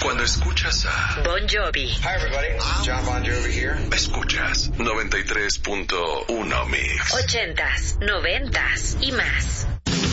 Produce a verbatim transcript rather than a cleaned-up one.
Cuando escuchas a Bon Jovi. Hi everybody, John Bon Jovi here. Escuchas noventa y tres punto uno Mix. Ochentas, noventas y más.